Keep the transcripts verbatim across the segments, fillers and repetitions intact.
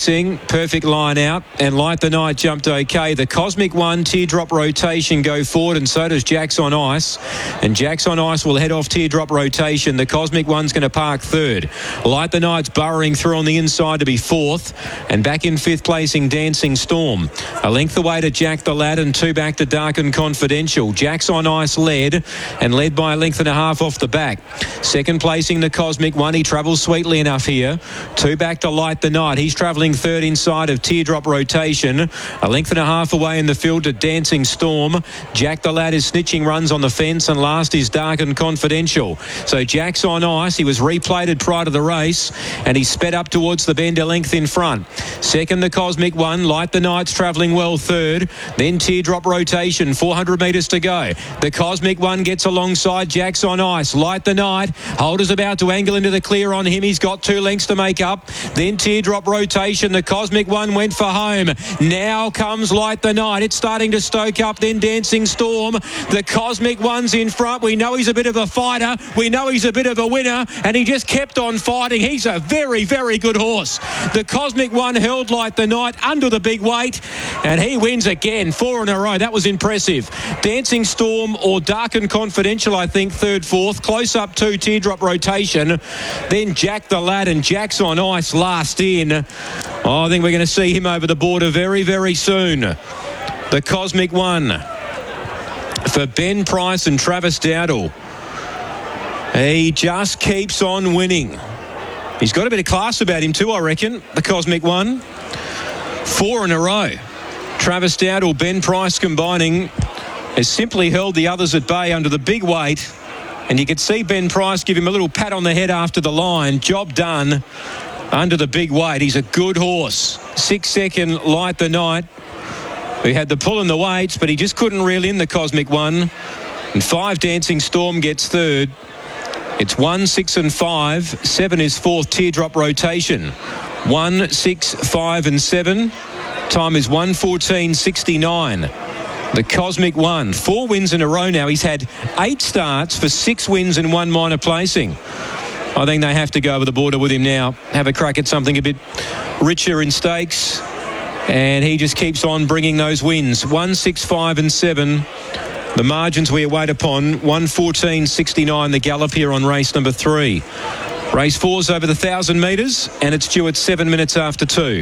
racing. Perfect line out. And Light the Night jumped okay. The Cosmic One, Teardrop Rotation go forward, and so does Jack's on Ice. And Jack's on Ice will head off Teardrop Rotation. The Cosmic One's going to park third. Light the Night's burrowing through on the inside to be fourth. And back in fifth placing, Dancing Storm. A length away to Jack the Lad, and two back to Dark and Confidential. Jack's on Ice led, and led by a length and a half off the back. Second placing, the Cosmic One. He travels sweetly enough here. Two back to Light the Night. He's travelling third inside of Teardrop Rotation. A length and a half away in the field to Dancing Storm. Jack the Lad is snitching runs on the fence, and last is Dark and Confidential. So Jack's on Ice. He was replated prior to the race, and he sped up towards the bend a length in front. Second, the Cosmic One. Light the Night's travelling well third. Then Teardrop Rotation. four hundred metres to go. The Cosmic One gets alongside Jack's on Ice. Light the Night. Holder's about to angle into the clear on him. He's got two lengths to make up. Then Teardrop Rotation. The Cosmic One went for home. Now comes Light the Night. It's starting to stoke up. Then Dancing Storm. The Cosmic One's in front. We know he's a bit of a fighter. We know he's a bit of a winner. And he just kept on fighting. He's a very, very good horse. The Cosmic One held Light the Night under the big weight. And he wins again. Four in a row. That was impressive. Dancing Storm or Dark and Confidential, I think, third, fourth. Close up to Teardrop Rotation. Then Jack the Lad, and Jack's on Ice last in. Oh, I think we're going to see him over the border very, very soon. The Cosmic One for Ben Price and Travis Dowdle. He just keeps on winning. He's got a bit of class about him too, I reckon, the Cosmic One. Four in a row. Travis Dowdle, Ben Price combining has simply held the others at bay under the big weight. And you could see Ben Price give him a little pat on the head after the line. Job done under the big weight. He's a good horse. Six second Light the Night, who had the pull in the weights, but he just couldn't reel in the Cosmic One. And five, Dancing Storm gets third. It's one, six and five. Seven is fourth, Teardrop Rotation. One, six, five and seven. Time is one fourteen sixty-nine. The Cosmic One, four wins in a row now. He's had eight starts for six wins and one minor placing. I think they have to go over the border with him now, have a crack at something a bit richer in stakes. And he just keeps on bringing those wins. One, six, five and seven. The margins we await upon. one fourteen sixty-nine, the gallop here on race number three. Race four's over the one thousand metres, and it's due at seven minutes after two.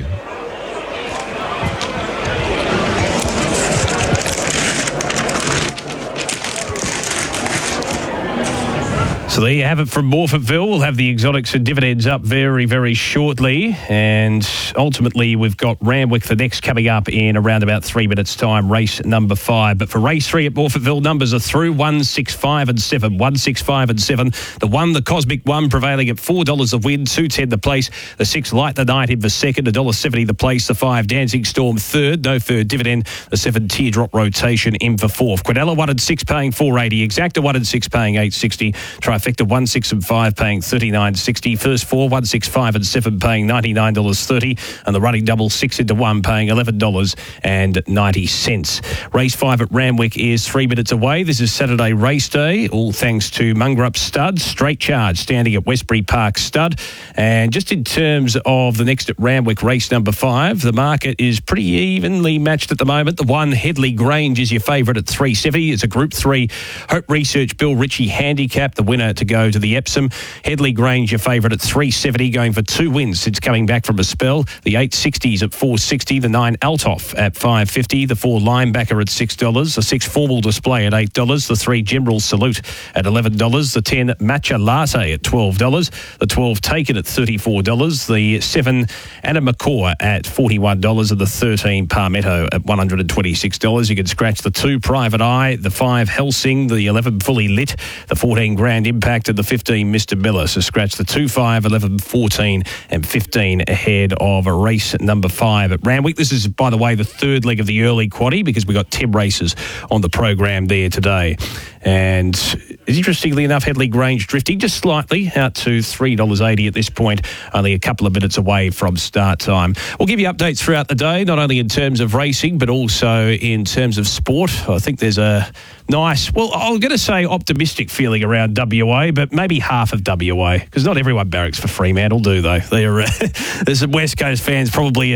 So there you have it from Morphettville. We'll have the exotics and dividends up very, very shortly. And ultimately, we've got Randwick, the next coming up in around about three minutes' time, race number five. But for race three at Morphettville, numbers are through one, six, five and seven. one, six, five and seven. The one, the Cosmic One, prevailing at four dollars a win, two ten the place. The six, Light the Night in for second, one dollar seventy the place. The five, Dancing Storm third, no third dividend. The seven, Teardrop Rotation in for fourth. Quinella one and six paying four eighty. Exacta one and six paying eight sixty. Trifecta one, six and five paying thirty-nine sixty. First four, one, six, five and seven paying ninety-nine dollars thirty. And the running double six into one paying eleven dollars ninety. Race five at Randwick is three minutes away. This is Saturday race day, all thanks to Mungerup Stud. Straight Charge standing at Westbury Park Stud. And just in terms of the next at Randwick, race number five, the market is pretty evenly matched at the moment. The one, Headley Grange, is your favourite at three seventy. It's a Group three Hope Research Bill Ritchie handicap, the winner to go to the Epsom. Headley Grange, your favourite at three seventy, going for two wins since coming back from a spell. The eight sixties at four sixty, the nine Altoff at five fifty, the four Linebacker at six dollars, the six Formal Display at eight dollars, the three General Salute at eleven dollars, the ten Matcha Latte at twelve dollars, the twelve Taken at thirty-four dollars, the seven Anna McCaw at forty-one dollars, and the thirteen Palmetto at one hundred twenty-six dollars. You can scratch the two Private Eye, the five Helsing, the eleven Fully Lit, the fourteen Grand Impact, and the fifteen Mister Miller. So scratch the two, five, eleven, fourteen and fifteen ahead of race number five at Randwick. This is, by the way, the third leg of the early quaddie because we got ten races on the program there today. And interestingly enough, Headley Grange drifting just slightly out to three dollars eighty at this point, only a couple of minutes away from start time. We'll give you updates throughout the day, not only in terms of racing, but also in terms of sport. I think there's a nice, well, I'm going to say optimistic feeling around W A, but maybe half of W A, because not everyone barracks for Fremantle, do they? They're, uh, there's some West Coast fans probably